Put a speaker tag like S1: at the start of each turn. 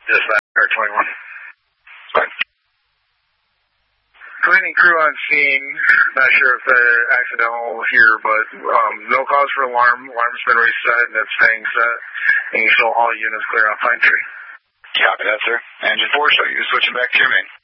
S1: Dispatch, car 21.
S2: Fine.
S1: Cleaning crew on scene. Not sure if they're accidental here, but no cause for alarm. Alarm's been reset and it's staying set. And you show all units clear on Pine Tree.
S2: Copy that, sir. Engine 4, show you switching back to your main.